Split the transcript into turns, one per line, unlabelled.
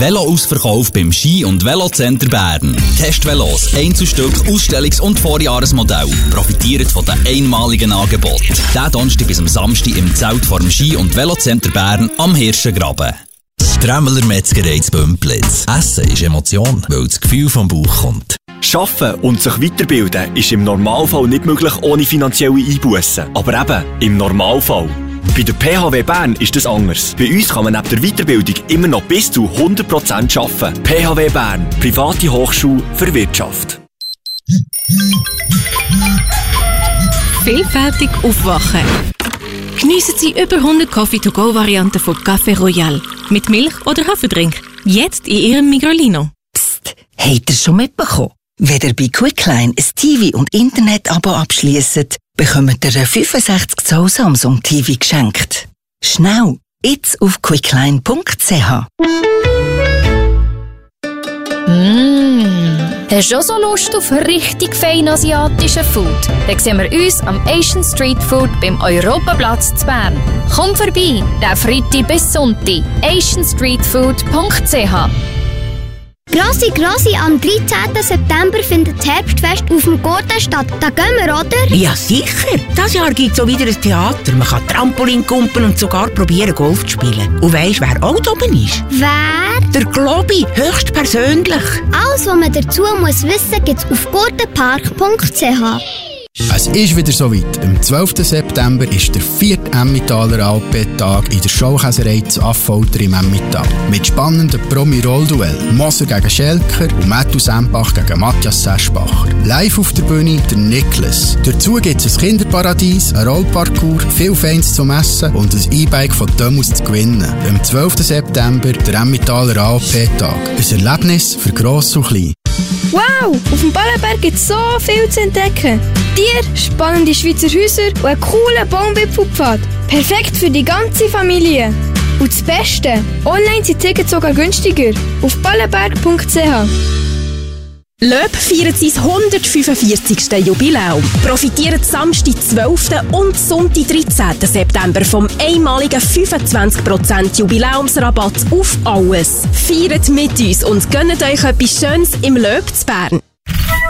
Velo-Ausverkauf beim Ski- und Velocenter Bern. Testvelos, Einzelstück, Ausstellungs- und Vorjahresmodell. Profitiert von den einmaligen Angeboten. Den Donnerstag bis am Samstag im Zelt vor dem Ski- und Velocenter Bern am Hirschengraben. Tremmeler Metzgerei zu Bümplitz. Essen ist Emotion, weil das Gefühl vom Bauch kommt.
Arbeiten und sich weiterbilden ist im Normalfall nicht möglich ohne finanzielle Einbussen. Aber eben, im Normalfall. Bei der PHW Bern ist das anders. Bei uns kann man neben der Weiterbildung immer noch bis zu 100% arbeiten. PHW Bern, private Hochschule für Wirtschaft.
Vielfältig aufwachen. Geniessen Sie über 100 Coffee-to-go-Varianten von Café Royal. Mit Milch oder Haferdrink. Jetzt in Ihrem Migrolino.
Psst, habt ihr schon mitbekommen? Wenn ihr bei Quickline ein TV- und Internet-Abo abschliesst, bekommt ihr ein 65 Zoll Samsung TV geschenkt. Schnell, jetzt auf quickline.ch.
Hast du auch so Lust auf richtig feinen asiatischen Food? Dann sehen wir uns am Asian Street Food beim Europaplatz zu Bern. Komm vorbei, den Freitag bis Sonntag. asianstreetfood.ch.
Grossi, am 13. September findet das Herbstfest auf dem Gurten statt. Da gehen wir, oder?
Ja, sicher. Dieses Jahr gibt es auch wieder ein Theater. Man kann Trampolin kumpen und sogar probieren, Golf zu spielen. Und weisst, wer auch da oben ist?
Wer?
Der Globi, höchstpersönlich.
Alles, was man dazu muss wissen, gibt es auf gurtenpark.ch.
Es ist wieder soweit. Am 12. September ist der 4. Emmentaler Alpet-Tag in der Schaukäserei zu Affolter im Emmental. Mit spannenden Promi-Rollduell. Moser gegen Schelker und Matthew Sempach gegen Matthias Seschbacher. Live auf der Bühne der Niklas. Dazu gibt es ein Kinderparadies, ein Rollparcours, viel Fans zum Essen und ein E-Bike von Thomas zu gewinnen. Am 12. September der Emmentaler Alpet-Tag. Ein Erlebnis für Gross und Klein.
Wow, auf dem Ballenberg gibt es so viel zu entdecken. Tiere, spannende Schweizer Häuser und einen coolen Baumwipfelpfad. Perfekt für die ganze Familie. Und das Beste, online sind Tickets sogar günstiger. Auf ballenberg.ch.
Löb feiert sein 145. Jubiläum. Profitiert Samstag 12. und Sonntag 13. September vom einmaligen 25% Jubiläumsrabatt auf alles. Feiert mit uns und gönnt euch etwas Schönes im Löb zu Bern.